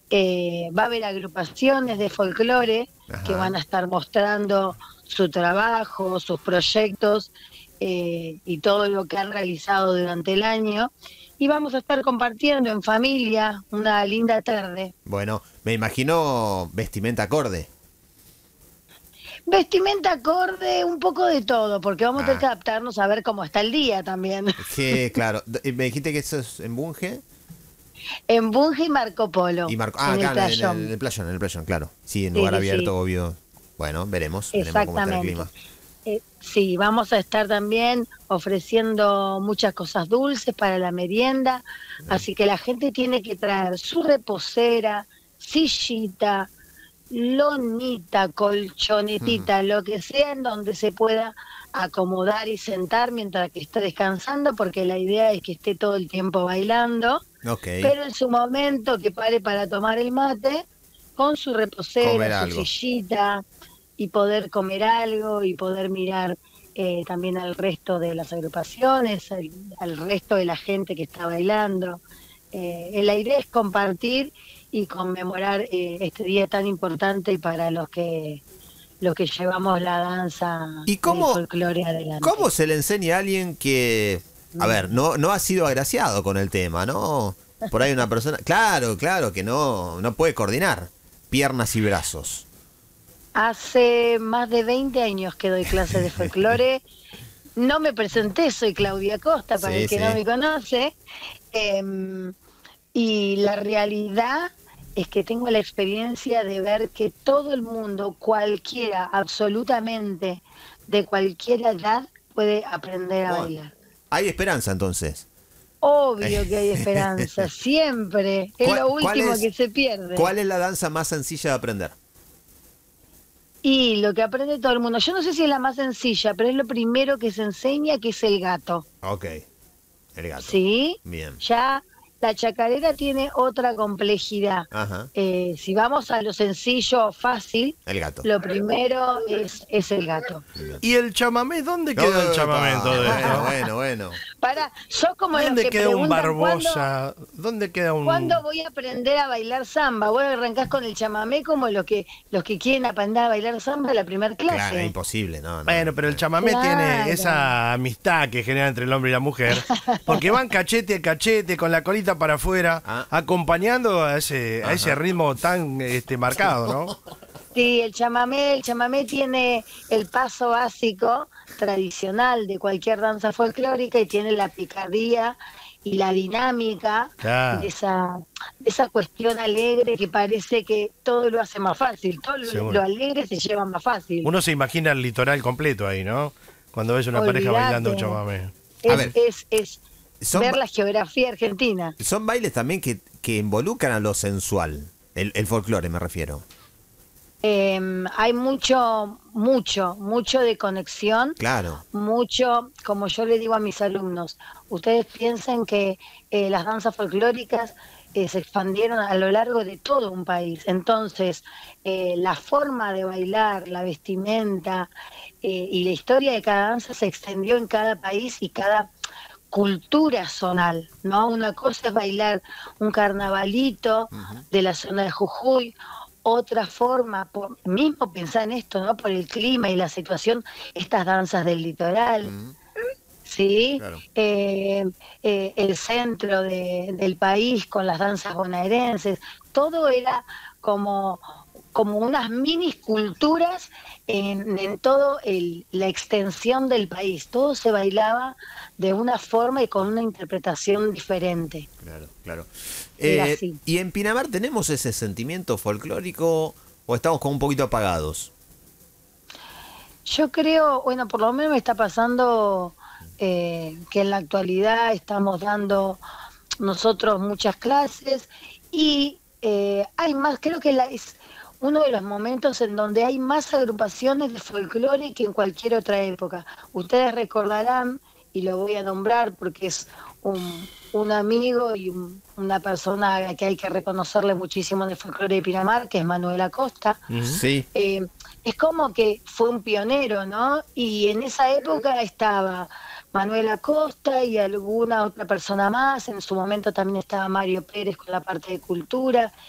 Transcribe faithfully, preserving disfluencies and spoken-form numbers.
Eh, va a haber agrupaciones de folclore que Ajá. van a estar mostrando su trabajo, sus proyectos eh, y todo lo que han realizado durante el año. Y vamos a estar compartiendo en familia una linda tarde. Bueno, me imagino vestimenta acorde. Vestimenta acorde, un poco de todo, porque vamos a tener Ah, que adaptarnos a ver cómo está el día también. sí, claro. D- Me dijiste que eso es en Bunge En Bunge y Marco y Polo, Marco. Ah, en el acá en el, en playón. el playón, en el playón, claro. Sí, en Sí, lugar sí, sí, abierto, obvio. Bueno, veremos, veremos cómo está el exactamente. clima. Eh, sí, vamos a estar también ofreciendo muchas cosas dulces para la merienda, Bien. así que la gente tiene que traer su reposera, sillita, lonita, colchonetita, lo que sea en donde se pueda acomodar y sentar mientras que esté descansando, porque la idea es que esté todo el tiempo bailando, Ok, pero en su momento que pare para tomar el mate, con su reposera, comer su algo. sillita, y poder comer algo y poder mirar eh, también al resto de las agrupaciones, al, al resto de la gente que está bailando. Eh, la idea es compartir y conmemorar eh, este día tan importante para los que los que llevamos la danza ¿Y y el cómo, folclore cómo adelante. se le enseña a alguien que, a ver, no, no ha sido agraciado con el tema, ¿no? Por ahí una persona, claro, claro, que no, no puede coordinar piernas y brazos. Hace más de veinte años que doy clases de folclore. No me presenté, soy Claudia Costa, para el Sí, que no sí. me conoce. Em, Y la realidad es que tengo la experiencia de ver que todo el mundo, cualquiera, absolutamente, de cualquier edad, puede aprender a Bueno, bailar. hay esperanza entonces. Obvio que hay esperanza, siempre. Es ¿Cuál, lo cuál último es, que se pierde. cuál es la danza más sencilla de aprender? Y lo que aprende todo el mundo, yo no sé si es la más sencilla, pero es lo primero que se enseña, que es el gato. Ok, el gato. ¿Sí? Bien. Ya la chacarera tiene otra complejidad. Ajá, Eh, si vamos a lo sencillo, fácil, el gato. lo primero es, es el gato. Bien. ¿Y el chamamé? ¿Dónde queda el chamamé en todo Opa, bueno, esto? bueno, bueno. Para, sos como los ¿Dónde que queda un preguntan cuándo, Barbosa? ¿Dónde queda cuándo un...? voy a aprender a bailar samba. Vos arrancás con el chamamé como los que, los que quieren aprender a bailar samba en la primera Claro, es clase. imposible, no, no. Bueno, pero el Eh, chamamé tiene Claro. esa amistad que genera entre el hombre y la mujer, porque van cachete a cachete, con la colita para afuera, Ah. acompañando a ese, a ese Ajá. ritmo tan este, marcado, ¿no? Sí, el chamamé, el chamamé tiene el paso básico tradicional de cualquier danza folclórica y tiene la picardía y la dinámica de Claro, esa, de esa cuestión alegre que parece que todo lo hace más fácil, todo lo, lo seguro. alegre se lleva más fácil. Uno se imagina el litoral completo ahí, ¿no? Cuando ves una pareja bailando un Olvídate, chamamé. A es, ver, es, es son, ver ba- la geografía argentina. son bailes también que, que involucran a lo sensual. El, el folclore me refiero. Eh, hay mucho, mucho, mucho de conexión, Claro. mucho, como yo le digo a mis alumnos, ustedes piensan que eh, las danzas folclóricas eh, se expandieron a lo largo de todo un país. Entonces, eh, la forma de bailar, la vestimenta eh, y la historia de cada danza se extendió en cada país y cada cultura zonal, ¿no? Una cosa es bailar un carnavalito Ujú. de la zona de Jujuy, otra forma, por, mismo pensar en esto, ¿no? Por el clima y la situación, estas danzas del litoral, Ujú. ¿sí? Claro. Eh, eh, el centro de- del país con las danzas bonaerenses, todo era como, como unas mini culturas en, en todo el, la extensión del país, todo se bailaba de una forma y con una interpretación diferente, Claro, claro. era Eh, así. ¿Y en Pinamar tenemos ese sentimiento folclórico o estamos como un poquito apagados? Yo creo, bueno, por lo menos me está pasando eh, que en la actualidad estamos dando nosotros muchas clases y eh, hay más, creo que la, es uno de los momentos en donde hay más agrupaciones de folclore que en cualquier otra época. Ustedes recordarán, y lo voy a nombrar porque es un, un amigo y un- una persona a la que hay que reconocerle muchísimo en el folclore de Pinamar, que es Manuel Acosta. Ujú. Sí. eh, es como que fue un pionero, ¿no? Y en esa época estaba Manuel Acosta y alguna otra persona más, en su momento también estaba Mario Pérez con la parte de cultura,